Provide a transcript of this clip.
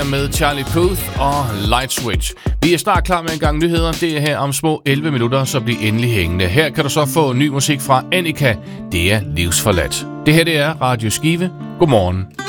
med Charlie Puth og Light Switch. Vi er snart klar med en gang nyheder. Det er her om små 11 minutter, så bliv endelig hængende. Her kan du så få ny musik fra Annika. Det er livsforladt. Det her det er Radio Skive. Godmorgen.